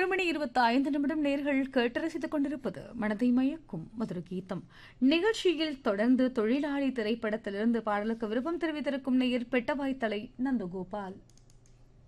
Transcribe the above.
மணி 25 நேர்கள் கேட்டு ரசித்துக் கொண்டிருப்பது மனதை மயக்கும் மதுர கீதம் நிகழ்ச்சியில் தொடர்ந்து தொழிலாளி திரைப்படத்திலிருந்து பாடலுக்கு விருப்பம் தெரிவித்திருக்கும் நேயர் பெட்டவாய்த்தலை நந்தகோபால்.